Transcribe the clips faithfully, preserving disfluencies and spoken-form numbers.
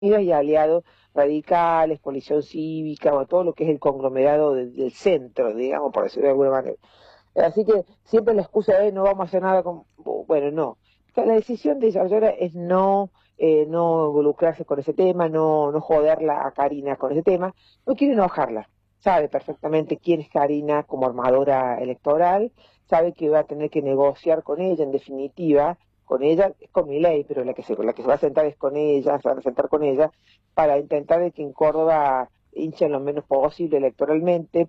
y aliados radicales, coalición cívica, o todo lo que es el conglomerado de, del centro, digamos, por decirlo de alguna manera. Así que siempre la excusa de no vamos a hacer nada con... Bueno, no. La decisión de Yarlora es no, eh, no involucrarse con ese tema, no, no joderla a Karina con ese tema, no quiere enojarla. Sabe perfectamente quién es Karina como armadora electoral, sabe que va a tener que negociar con ella, en definitiva, con ella, es con Milei, pero la que, se, la que se va a sentar es con ella, se van a sentar con ella, para intentar de que en Córdoba hinchen lo menos posible electoralmente,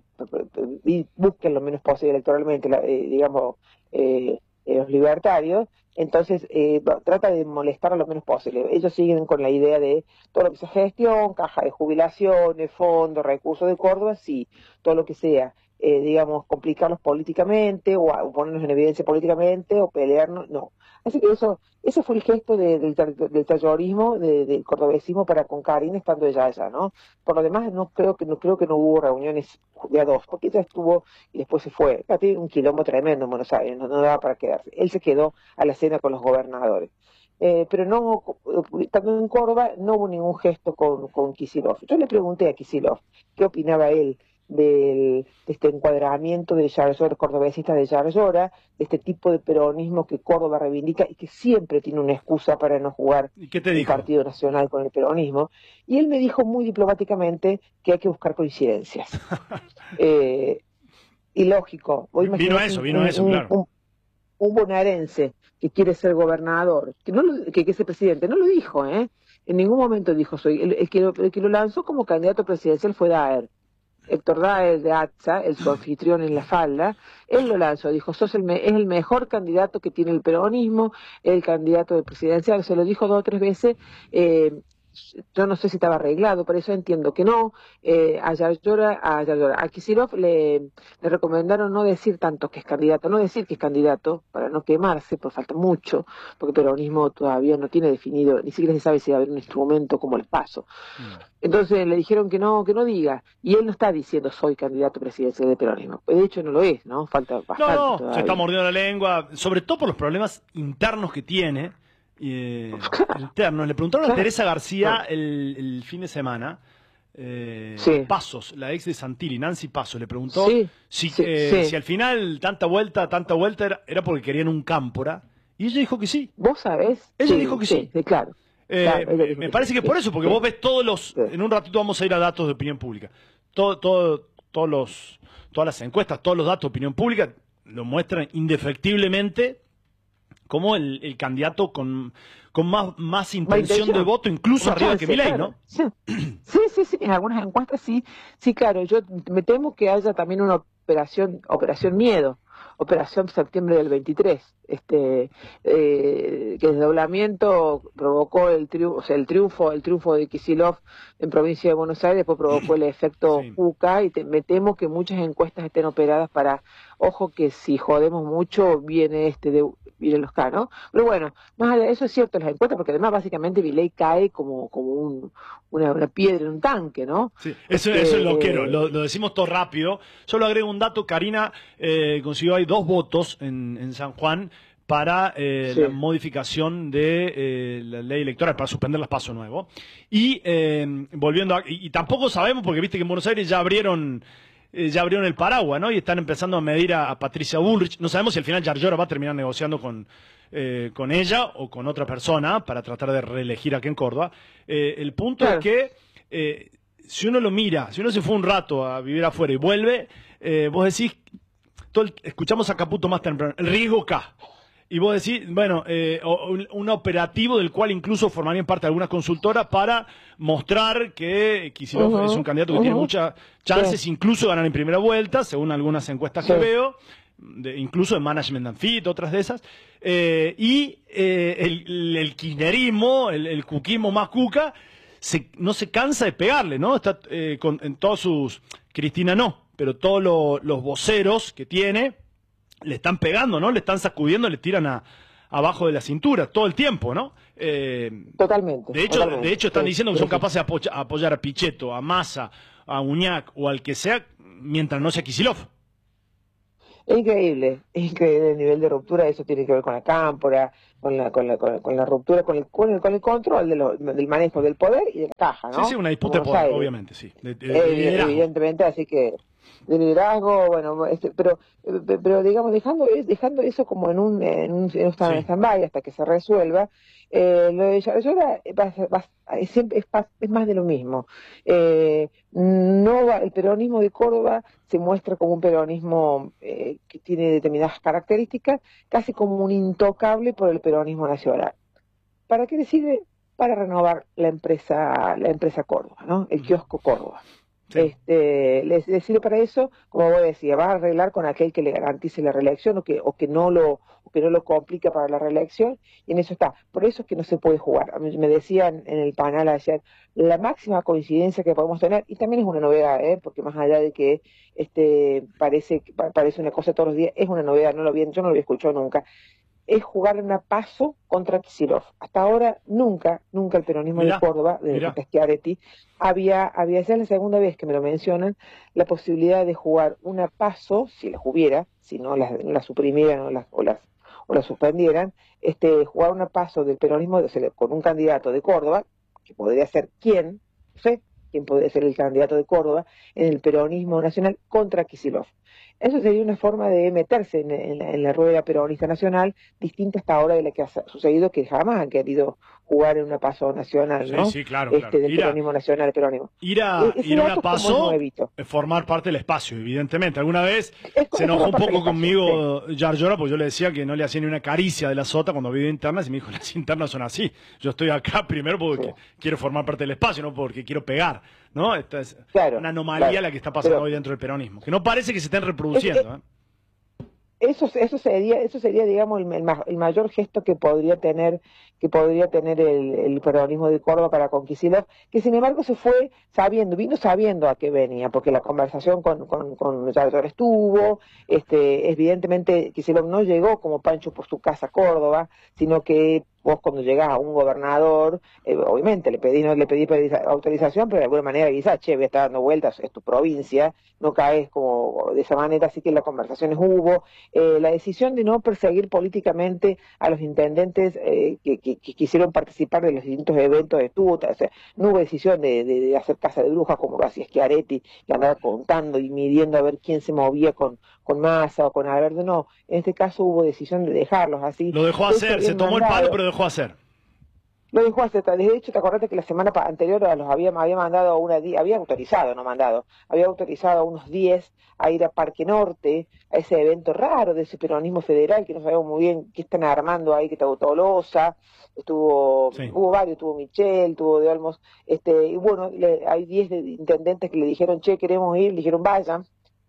y busquen lo menos posible electoralmente, eh, digamos, eh, eh, los libertarios. Entonces eh, trata de molestar lo menos posible. Ellos siguen con la idea de todo lo que sea gestión, caja de jubilaciones, fondos, recursos de Córdoba, sí, todo lo que sea, eh, digamos, complicarlos políticamente o, o ponernos en evidencia políticamente o pelearnos, no. Así que eso, ese fue el gesto de, del, del terrorismo, de, del cordobesismo para con Karina estando ella allá, ¿no? Por lo demás, no creo que no creo que no hubo reuniones de a dos, porque ella estuvo y después se fue. Tiene un quilombo tremendo en Buenos Aires, no, no daba para quedarse. Él se quedó a la cena con los gobernadores. Eh, pero no, estando en Córdoba, no hubo ningún gesto con, con Kicillof. Yo le pregunté a Kicillof qué opinaba él del, de este encuadramiento de Yarlora, cordobesista de Yarlora, de este tipo de peronismo que Córdoba reivindica y que siempre tiene una excusa para no jugar ¿Y qué te el dijo? Partido Nacional con el peronismo. Y él me dijo muy diplomáticamente que hay que buscar coincidencias. eh, y lógico. Vino a eso, vino a eso, un, claro. Un, un bonaerense que quiere ser gobernador, que no lo, que, que es presidente, no lo dijo, ¿eh? En ningún momento dijo soy. El, el, que lo, el que lo lanzó como candidato presidencial fue Daer. Héctor Daer de A T S A, el su anfitrión en la falda, él lo lanzó, dijo, sos el me es el mejor candidato que tiene el peronismo, el candidato de presidencial, se lo dijo dos o tres veces, eh, yo no sé si estaba arreglado, por eso entiendo que no. Eh, a Yarlora, a Yarlora, a Kicillof le, le recomendaron no decir tanto que es candidato, no decir que es candidato, para no quemarse, pues falta mucho, porque el peronismo todavía no tiene definido, ni siquiera se sabe si va a haber un instrumento como el PASO. Mm. Entonces le dijeron que no, que no diga, y él no está diciendo soy candidato presidencial del peronismo, de hecho no lo es, ¿no? Falta bastante. No, no, todavía. Se está mordiendo la lengua, sobre todo por los problemas internos que tiene. Eh, internos. Le preguntaron a Teresa García el, el fin de semana, eh, sí. Pasos, la ex de Santilli, Nancy Pasos, le preguntó sí, si, sí, eh, sí. si al final tanta vuelta, tanta vuelta era, era porque querían un cámpora, y ella dijo que sí. ¿Vos sabés? Ella sí, dijo que sí. sí. sí claro. Eh, claro me, me parece que por eso, porque sí. Vos ves todos los... Sí. En un ratito vamos a ir a datos de opinión pública. Todo, todo, todos los, todas las encuestas, todos los datos de opinión pública lo muestran indefectiblemente como el, el candidato con, con más, más intención de voto, incluso arriba chance, que Milei, claro. ¿no? Sí. sí, sí, sí, en algunas encuestas sí, sí, claro, yo me temo que haya también una operación, operación miedo, operación septiembre del veintitrés, este, eh, que el desdoblamiento provocó el triunfo, o sea, el triunfo, el triunfo de Kicillof en provincia de Buenos Aires, después provocó el efecto sí. Juca, y te, me temo que muchas encuestas estén operadas para, ojo que si jodemos mucho viene este de vienen los K, ¿no? Pero bueno, más allá de eso es cierto las encuestas, porque además básicamente Milei cae como, como un, una, una piedra en un tanque, ¿no? Sí, eso, este, eso es lo quiero, lo, lo decimos todo rápido. Solo agrego un dato, Karina eh, consiguió ahí dos votos en, en San Juan para eh, sí. la modificación de eh, la ley electoral, para suspender las pasos nuevo. Y eh, volviendo a, y, y tampoco sabemos, porque viste que en Buenos Aires ya abrieron eh, ya abrieron el paraguas, ¿no? Y están empezando a medir a, a Patricia Bullrich. No sabemos si al final Yarlora va a terminar negociando con, eh, con ella o con otra persona para tratar de reelegir aquí en Córdoba. Eh, el punto claro. es que eh, si uno lo mira, si uno se fue un rato a vivir afuera y vuelve, eh, vos decís, todo el, escuchamos a Caputo más temprano, el riesgo K. Y vos decís, bueno, eh, un, un operativo del cual incluso formarían parte de algunas consultoras para mostrar que Kicillof uh-huh, es un candidato que uh-huh. tiene muchas chances, sí. incluso de ganar en primera vuelta, según algunas encuestas sí. que veo, de, incluso de Management and Fit, otras de esas. Eh, y eh, el, el kirchnerismo, el, el cuquismo más cuca, se, no se cansa de pegarle, ¿no? Está eh, con, en todos sus... Cristina no, pero todos lo, los voceros que tiene le están pegando, ¿no? Le están sacudiendo, le tiran a, abajo de la cintura todo el tiempo, ¿no? Eh, totalmente. De hecho, totalmente. de hecho están sí, diciendo que sí, son capaces de apoya, apoyar a Pichetto, a Massa, a Uñac o al que sea, mientras no sea Kicillof. Es increíble, es increíble el nivel de ruptura. Eso tiene que ver con la cámpora, con la, con la, con la, con la ruptura, con el, con el, con el control de lo, del manejo del poder y de la caja, Sí, sí, ¿no? una En disputa de Buenos poder, Aires. obviamente, sí. De, de, de Eh, liderazgo. evidentemente, así que de liderazgo, bueno, este, pero, eh, pero digamos, dejando, dejando eso como en un, en un, en un Sí. stand-by hasta que se resuelva, eh, lo de Yarlora va, va, es, siempre, es, es más de lo mismo. Eh, no va, el peronismo de Córdoba se muestra como un peronismo eh, que tiene determinadas características, casi como un intocable por el peronismo nacional. ¿Para qué le sirve? Para renovar la empresa, la empresa Córdoba, ¿no? El kiosco Córdoba. Sí. Este, les, les sirve para eso, como vos decías, va a arreglar con aquel que le garantice la reelección o que, o que no lo, o que no lo complica para la reelección, y en eso está. Por eso es que no se puede jugar. A mí me decían en el panel ayer, la máxima coincidencia que podemos tener, y también es una novedad, ¿eh? Porque más allá de que este parece, parece una cosa todos los días, es una novedad, no lo había, yo no lo había escuchado nunca, es jugar en a paso contra Kicillof. Hasta ahora nunca, nunca el peronismo mirá, de Córdoba, de Schiaretti, había, había, esa es la segunda vez que me lo mencionan, la posibilidad de jugar una paso, si las hubiera, si no las, las suprimieran o las, o las, o las suspendieran, este, jugar una paso del peronismo o sea, con un candidato de Córdoba, que podría ser quién, no sé, quién podría ser el candidato de Córdoba, en el peronismo nacional contra Kicillof. Eso sería una forma de meterse en, en, en la rueda peronista nacional, distinta hasta ahora de la que ha sucedido, que jamás han querido jugar en una paso nacional, ¿no? Sí, sí, claro, este, claro. Del ir a, peronismo nacional, el peronismo. Ir a, Ese ir a una paso, es formar parte del espacio, evidentemente. Alguna vez es se enojó un poco conmigo sí. Yarlora, porque yo le decía que no le hacía ni una caricia de la sota cuando vivía internas, y me dijo, las internas son así. Yo estoy acá primero porque sí. quiero formar parte del espacio, no porque quiero pegar, ¿no? Esta es claro, una anomalía claro. la que está pasando Pero, hoy dentro del peronismo, que no parece que se estén reproduciendo, es, es, ¿eh? Eso, eso sería, eso sería, digamos, el, el, el mayor gesto que podría tener, que podría tener el, el peronismo de Córdoba para con Kicillof, que sin embargo se fue sabiendo, vino sabiendo a qué venía, porque la conversación con, con, con Yarlora estuvo, este, evidentemente Kicillof no llegó como Pancho por su casa a Córdoba, sino que vos cuando llegás a un gobernador, eh, obviamente le pedí, no le pedí autorización, pero de alguna manera dices, che, voy a estar dando vueltas, es tu provincia, no caes como de esa manera, así que las conversaciones hubo. Eh, la decisión de no perseguir políticamente a los intendentes eh, que, que, que quisieron participar de los distintos eventos estuvo, o sea, no hubo decisión de, de, de hacer casa de brujas como lo hacía Schiaretti, que andaba contando y midiendo a ver quién se movía con, con Massa o con Alberto, no, en este caso hubo decisión de dejarlos así. Lo dejó hacer, se tomó mandado, el palo, pero dejó hacer. Lo dejó hacer, de hecho, te acordás que la semana anterior los había, había mandado una, había autorizado, no mandado, había autorizado a unos diez a ir a Parque Norte, a ese evento raro de ese peronismo federal, que no sabemos muy bien qué están armando ahí, que está Tolosa, estuvo, sí. hubo varios, tuvo Michel, tuvo de Olmos, este, y bueno, le, hay diez intendentes que le dijeron, che, queremos ir, le dijeron, vayan.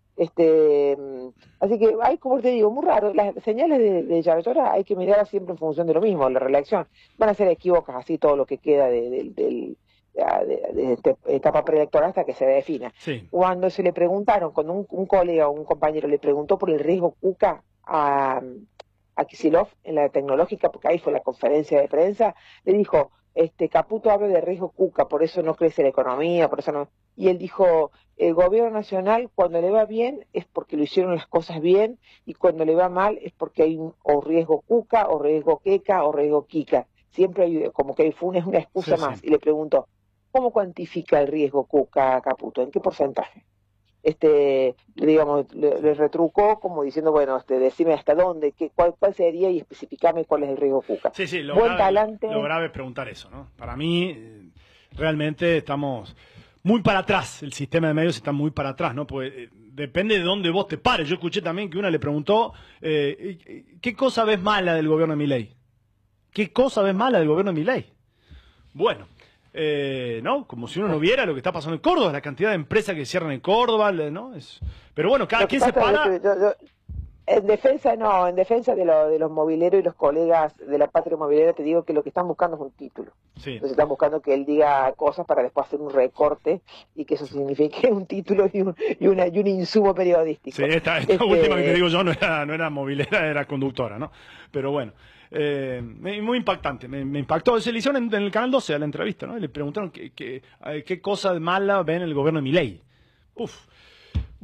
Este, así que hay, como te digo, muy raro, las señales de, de Yarlora hay que mirarlas siempre en función de lo mismo, la reelección, van a ser equívocas así todo lo que queda de, de, de, de, de esta etapa preelectoral hasta que se defina. Sí. Cuando se le preguntaron, cuando un, un colega o un compañero le preguntó por el riesgo Cuca a, a Kicillof en la tecnológica, porque ahí fue la conferencia de prensa, le dijo, este Caputo habla de riesgo Cuca, por eso no crece la economía, por eso no... Y él dijo, el gobierno nacional cuando le va bien es porque lo hicieron las cosas bien, y cuando le va mal es porque hay un, o riesgo Cuca, o riesgo Queca, o riesgo Quica. Siempre hay como que hay una, es una excusa sí, más. Sí. Y le preguntó, ¿cómo cuantifica el riesgo Cuca, Caputo? ¿En qué porcentaje? Este, digamos, le, le retrucó como diciendo, bueno, este, decime hasta dónde, qué, cuál, cuál sería y especificame cuál es el riesgo Cuca. Sí, sí, lo, Buen grave, talante... lo grave es preguntar eso, ¿no? Para mí, realmente estamos muy para atrás, el sistema de medios está muy para atrás, ¿no? Pues eh, depende de dónde vos te pares. Yo escuché también que una le preguntó, eh, ¿qué cosa ves mala del gobierno de Milei? ¿Qué cosa ves mala del gobierno de Milei? Bueno... Eh, ¿no? Como si uno no viera lo que está pasando en Córdoba, la cantidad de empresas que cierran en Córdoba, ¿no? Es... Pero bueno, cada quien se para... Yo, yo, en defensa, no, en defensa de, lo, de los mobileros y los colegas de la patria mobilera, te digo que lo que están buscando es un título. Sí. Entonces están buscando que él diga cosas para después hacer un recorte y que eso signifique un título y un, y una, y un insumo periodístico. Sí, esta, esta este... última que te digo yo no era, no era mobilera, era conductora, ¿no? Pero bueno... Eh, muy impactante, me, me impactó. Se le hicieron en, en el Canal doce a la entrevista, ¿no? Y le preguntaron qué, qué, qué cosa mala ven el gobierno de Milei. Uf.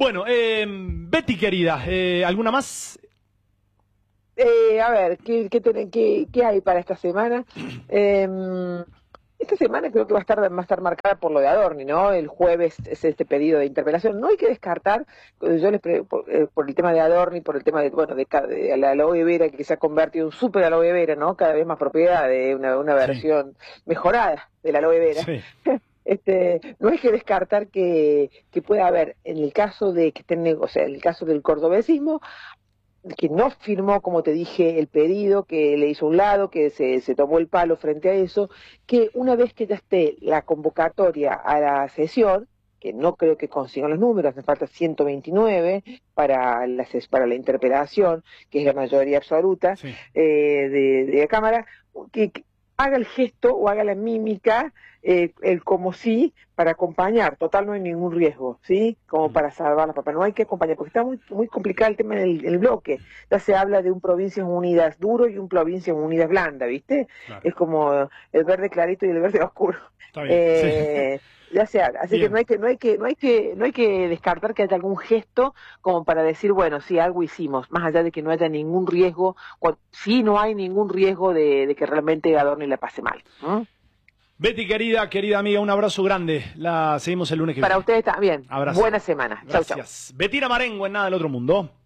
Bueno, eh, Betty querida, eh, ¿alguna más? Eh, a ver, ¿qué, qué, ten- qué, qué hay para esta semana? Eh, esta semana creo que va a estar va a estar marcada por lo de Adorni, ¿no? El jueves es este pedido de interpelación. No hay que descartar, eh, yo les pre- por, eh, por el tema de Adorni, por el tema de, bueno, de, ca- de la aloe vera, que se ha convertido en un súper aloe vera, ¿no? Cada vez más propiedad de una, una Sí. versión mejorada de la aloe vera. Sí. Este, no hay que descartar que, que pueda haber, en el caso de que estén, o sea, en el caso del cordobesismo, que no firmó, como te dije, el pedido, que le hizo un lado, que se, se tomó el palo frente a eso, que una vez que ya esté la convocatoria a la sesión, que no creo que consigan los números, hace falta ciento veintinueve para la, ses- para la interpelación, que es la mayoría absoluta Sí. eh, de, de la Cámara, que, que haga el gesto o haga la mímica, eh, el como sí, para acompañar. Total, no hay ningún riesgo, ¿sí? Como Mm. para salvar la papa. No hay que acompañar, porque está muy, muy complicado el tema del el bloque. Ya se habla de un Provincias Unidas duro y un Provincias Unidas blanda, ¿viste? Claro. Es como el verde clarito y el verde oscuro. Está bien. Eh, Sí. Ya se habla. Así Bien. que no hay que, no hay que, no hay que, no hay que descartar que haya algún gesto como para decir, bueno, sí, algo hicimos, más allá de que no haya ningún riesgo, o sí no hay ningún riesgo de, de que realmente Adorni la pase mal. ¿Mm? Betty querida, querida amiga, un abrazo grande. La seguimos el lunes que Para viene. ustedes también. Abrazo. Buena semana. Chau, chau. Gracias. Bettina Marengo en Nada del Otro Mundo.